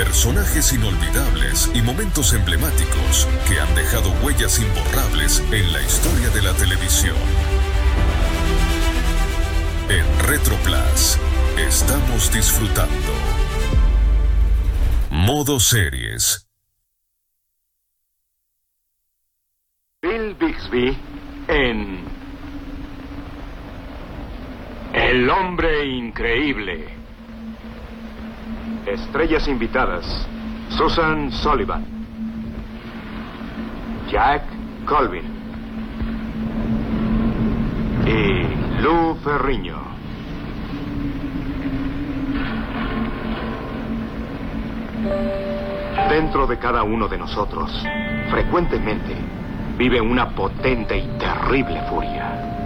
Personajes inolvidables y momentos emblemáticos que han dejado huellas imborrables en la historia de la televisión. En Retroplus estamos disfrutando Modo Series. Bill Bixby en El Hombre Increíble. Estrellas invitadas: Susan Sullivan, Jack Colvin y Lou Ferrigno. Dentro de cada uno de nosotros, frecuentemente, vive una potente y terrible furia.